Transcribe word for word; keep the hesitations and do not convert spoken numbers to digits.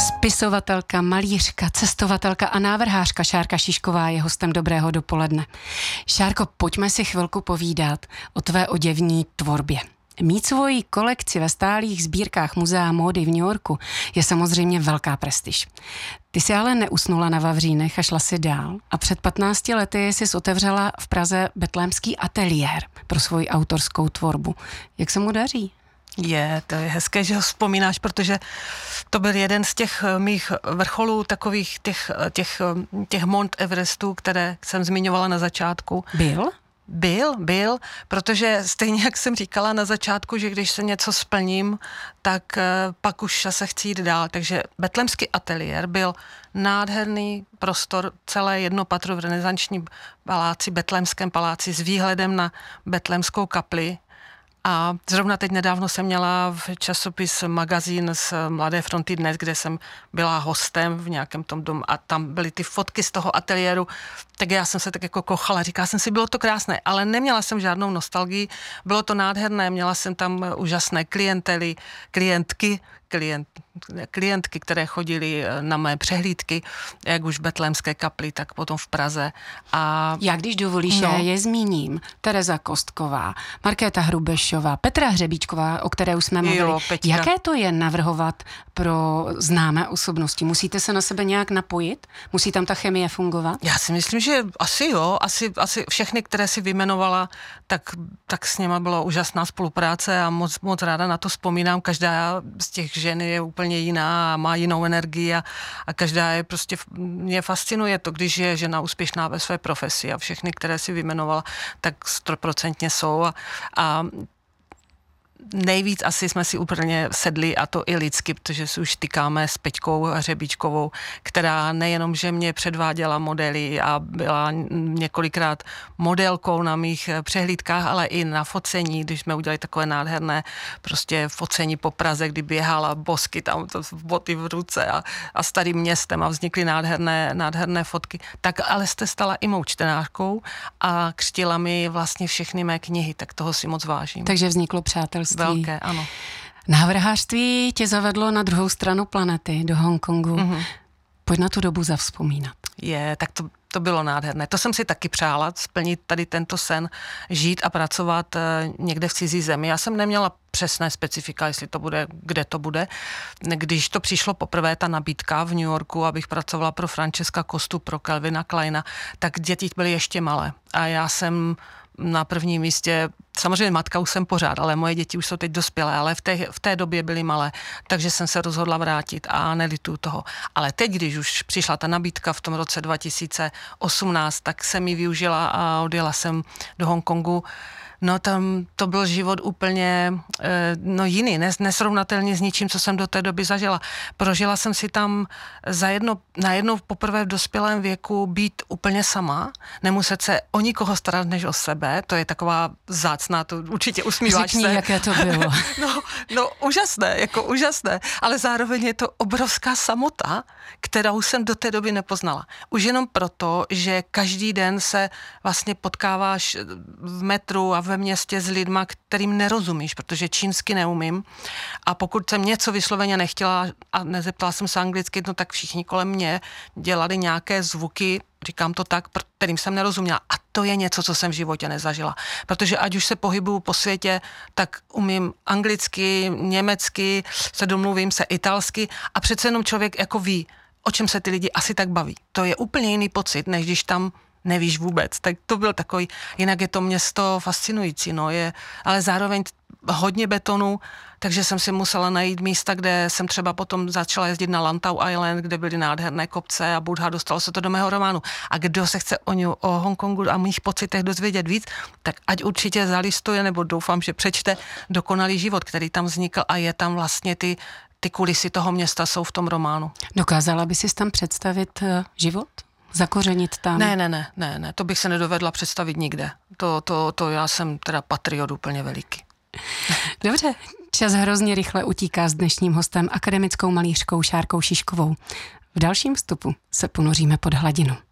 Spisovatelka, malířka, cestovatelka a návrhářka Šárka Šišková je hostem Dobrého dopoledne. Šárko, pojďme si chvilku povídat o tvé oděvní tvorbě. Mít svoji kolekci ve stálých sbírkách Muzea módy v New Yorku je samozřejmě velká prestiž. Ty jsi ale neusnula na vavřínech a šla si dál a před patnácti lety jsi otevřela v Praze betlémský ateliér pro svoji autorskou tvorbu. Jak se mu daří? Je, to je hezké, že ho vzpomínáš, protože to byl jeden z těch mých vrcholů, takových těch, těch, těch Mount Everestů, které jsem zmiňovala na začátku. Byl? Byl, byl, protože stejně jak jsem říkala na začátku, že když se něco splním, tak pak už se chci jít dál. Takže betlémský ateliér byl nádherný prostor, celé jedno patro v renesančním paláci, betlémském paláci s výhledem na betlémskou kapli. A zrovna teď nedávno jsem měla v časopis magazín z Mladé fronty dnes, kde jsem byla hostem v nějakém tom domu a tam byly ty fotky z toho ateliéru, tak já jsem se tak jako kochala, říkala jsem si, bylo to krásné, ale neměla jsem žádnou nostalgii, bylo to nádherné, měla jsem tam úžasné klientely, klientky, klient, klientky, které chodily na mé přehlídky, jak už v betlémské kapli, tak potom v Praze. A já když dovolíš, no. já je zmíním. Tereza Kostková, Markéta Hrubešová, Petra Hřebíčková, o které už jsme mluvili. Jo, Jaké to je navrhovat pro známé osobnosti? Musíte se na sebe nějak napojit? Musí tam ta chemie fungovat? Já si myslím, že asi jo, asi, asi všechny, které si vyjmenovala, tak, tak s něma byla úžasná spolupráce a moc, moc ráda na to vzpomínám. Každá z těch žen je úplně jiná a má jinou energii a, a každá je prostě, mě fascinuje to, když je žena úspěšná ve své profesi a všechny, které si vyjmenovala, tak stoprocentně jsou a, a nejvíc asi jsme si úplně sedli a to i lidsky, protože si už tykáme s Peťkou Hřebíčkovou, která nejenom, že mě předváděla modely a byla několikrát modelkou na mých přehlídkách, ale i na focení, když jsme udělali takové nádherné prostě focení po Praze, kdy běhala bosky tam boty v ruce a, a starým městem a vznikly nádherné, nádherné fotky. Tak ale jste stala i mou čtenářkou a křtila mi vlastně všechny mé knihy, tak toho si moc vážím. Takže vzniklo přátelství. Velké, ano. Návrhářství tě zavedlo na druhou stranu planety, do Hongkongu. Mm-hmm. Pojď na tu dobu zavzpomínat. Je, tak to, to bylo nádherné. To jsem si taky přála, splnit tady tento sen, žít a pracovat někde v cizí zemi. Já jsem neměla přesné specifika, jestli to bude, kde to bude. Když to přišlo poprvé, ta nabídka v New Yorku, abych pracovala pro Francesca Costu, pro Calvina Kleina, tak děti byly ještě malé. A já jsem na prvním místě, samozřejmě matka už jsem pořád, ale moje děti už jsou teď dospělé, ale v té, v té době byly malé, takže jsem se rozhodla vrátit a nelituju toho. Ale teď, když už přišla ta nabídka v tom roce dva tisíce osmnáct, tak jsem ji využila a odjela jsem do Hongkongu. No tam to byl život úplně no jiný, nesrovnatelný s ničím, co jsem do té doby zažila. Prožila jsem si tam za jedno, najednou poprvé v dospělém věku být úplně sama, nemuset se o nikoho starat než o sebe, to je taková vzácná, to určitě usmíváš Řekni, se. jaké to bylo. no, no úžasné, jako úžasné, ale zároveň je to obrovská samota, kterou jsem do té doby nepoznala. Už jenom proto, že každý den se vlastně potkáváš v metru a ve městě s lidma, kterým nerozumíš, protože čínsky neumím a pokud jsem něco vysloveně nechtěla a nezeptala jsem se anglicky, no tak všichni kolem mě dělali nějaké zvuky, říkám to tak, kterým jsem nerozuměla. A to je něco, co jsem v životě nezažila. Protože ať už se pohybuju po světě, tak umím anglicky, německy, se domluvím se italsky a přece jenom člověk jako ví, o čem se ty lidi asi tak baví. To je úplně jiný pocit, než když tam nevíš vůbec. Tak to byl takový, jinak je to město fascinující, no je, ale zároveň hodně betonu, takže jsem si musela najít místa, kde jsem třeba potom začala jezdit na Lantau Island, kde byly nádherné kopce a Buddha, dostalo se to do mého románu. A kdo se chce o, ňu, o Hongkongu a mých pocitech dozvědět víc, tak ať určitě zalistuje, nebo doufám, že přečte Dokonalý život, který tam vznikl a je tam vlastně ty, ty kulisy toho města jsou v tom románu. Dokázala by si tam představit uh, život? Zakořenit tam? Ne, ne, ne, ne, ne, to bych se nedovedla představit nikde. To, to, to já jsem teda patriot úplně veliký. Dobře, čas hrozně rychle utíká s dnešním hostem, akademickou malířkou Šárkou Šiškovou. V dalším vstupu se ponoříme pod hladinu.